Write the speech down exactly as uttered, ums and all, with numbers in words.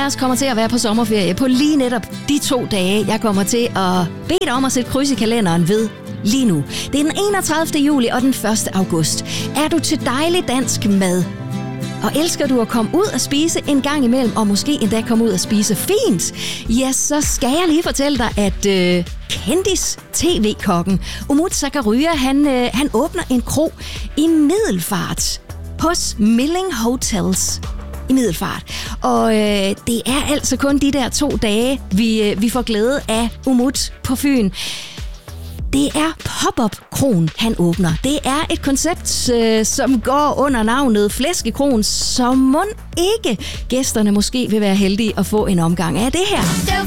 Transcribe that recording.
af os kommer til at være på sommerferie på lige netop de to dage, jeg kommer til at bede dig om at sætte kryds i kalenderen ved lige nu. Det er den enogtredivte juli og den første august. Er du til dejlig dansk mad? Og elsker du at komme ud og spise en gang imellem, og måske endda komme ud og spise fint, ja, så skal jeg lige fortælle dig, at øh, kendis-tv-kokken Umut Sakarya, han, øh, han åbner en kro i Middelfart hos Milling Hotels i Middelfart. Og øh, det er altså kun de der to dage, vi, øh, vi får glæde af Umut på Fyn. Det er pop-up-kron, han åbner. Det er et koncept, øh, som går under navnet Flæskekron, så mon ikke gæsterne måske vil være heldige at få en omgang af det her.